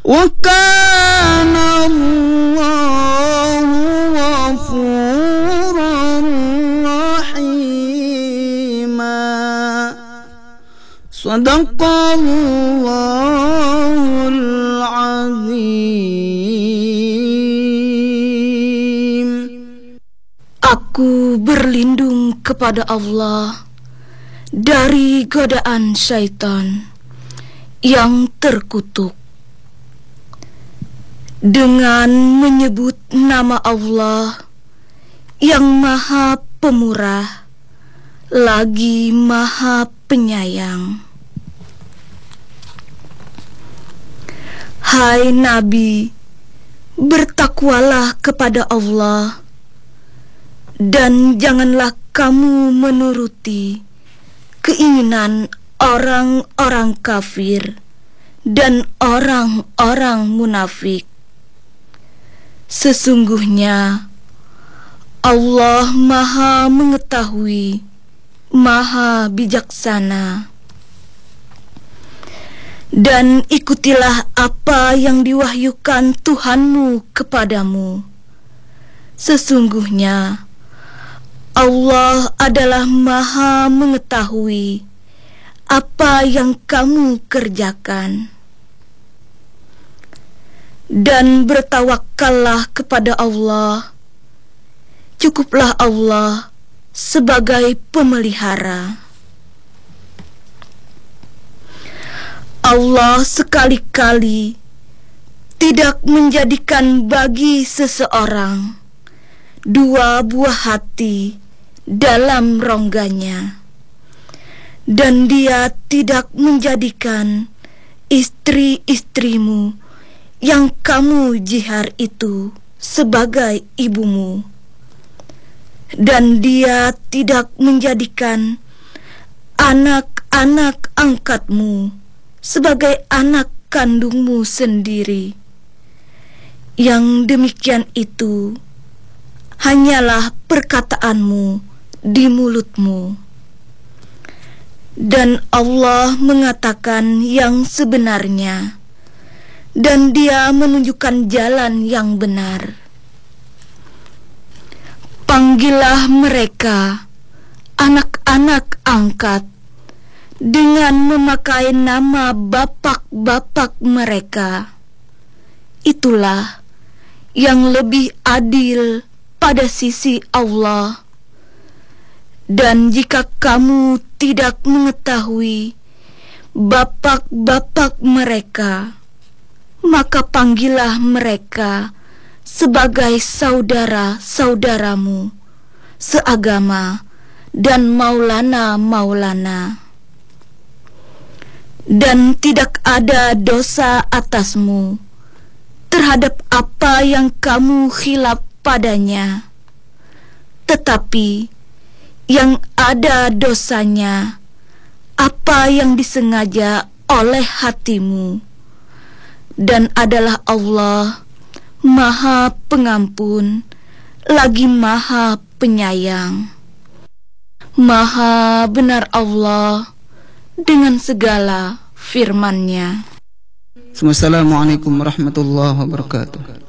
wa kana Allahu ghafuran rahima. Shadaqallahul azim. Aku berlindung kepada Allah dari godaan syaitan yang terkutuk. Dengan menyebut nama Allah yang Maha Pemurah lagi Maha Penyayang. Hai Nabi, bertakwalah kepada Allah dan janganlah kamu menuruti keinginan orang-orang kafir dan orang-orang munafik. Sesungguhnya Allah Maha Mengetahui, Maha Bijaksana. Dan ikutilah apa yang diwahyukan Tuhanmu kepadamu. Sesungguhnya Allah adalah Maha Mengetahui apa yang kamu kerjakan. Dan bertawakkallah kepada Allah. Cukuplah Allah sebagai pemelihara. Allah sekali-kali tidak menjadikan bagi seseorang dua buah hati dalam rongganya, dan Dia tidak menjadikan istri-istrimu yang kamu jihar itu sebagai ibumu, dan Dia tidak menjadikan anak-anak angkatmu sebagai anak kandungmu sendiri. Yang demikian itu hanyalah perkataanmu di mulutmu. Dan Allah mengatakan yang sebenarnya, dan Dia menunjukkan jalan yang benar. Panggillah mereka, anak-anak angkat, dengan memakai nama bapak-bapak mereka. Itulah yang lebih adil pada sisi Allah. Dan jika kamu tidak mengetahui bapak-bapak mereka, maka panggillah mereka sebagai saudara-saudaramu seagama dan maulana-maulana. Dan tidak ada dosa atasmu terhadap apa yang kamu khilaf padanya, tetapi yang ada dosanya apa yang disengaja oleh hatimu. Dan adalah Allah Maha Pengampun lagi Maha Penyayang. Maha benar Allah dengan segala firman-Nya. Assalamualaikum warahmatullahi wabarakatuh.